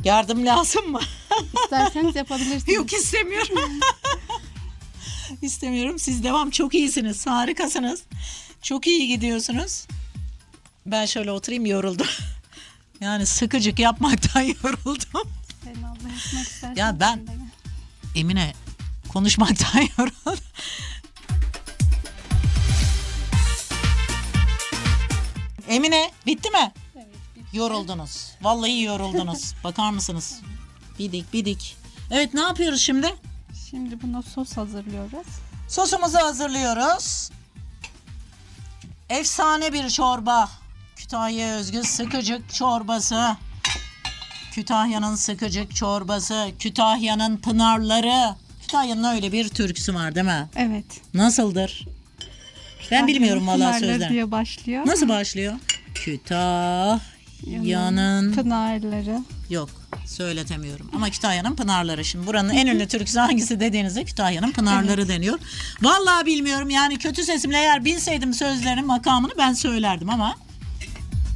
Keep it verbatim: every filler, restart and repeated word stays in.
Yardım lazım mı? İsterseniz yapabilirsiniz. Yok, istemiyorum. İstemiyorum. Siz devam. Çok iyisiniz. Harikasınız. Çok iyi gidiyorsunuz. Ben şöyle oturayım, yoruldum. Yani sıkıcık yapmaktan yoruldum. Selma abla yapmak isterseniz. Ya ben sen de gel. Emine konuşmaktan yoruldum. Emine bitti mi? Evet, bitti. Yoruldunuz. Vallahi yoruldunuz. Bakar mısınız? Bidik bidik. Evet, ne yapıyoruz şimdi? Şimdi buna sos hazırlıyoruz. Sosumuzu hazırlıyoruz. Efsane bir çorba. Kütahya özgü sıkıcık çorbası. Kütahya'nın sıkıcık çorbası. Kütahya'nın pınarları. Kütahya'nın öyle bir türküsü var değil mi? Evet. Nasıldır? Ben bilmiyorum vallahi Pınarları sözler. diye başlıyor. Nasıl başlıyor? Kütahya'nın... Pınarları. Yok, söyletemiyorum. Ama Kütahya'nın pınarları. Şimdi buranın en ünlü türküsü hangisi dediğinizde Kütahya'nın pınarları Evet. deniyor. Vallahi bilmiyorum, yani kötü sesimle eğer bilseydim sözlerinin makamını ben söylerdim ama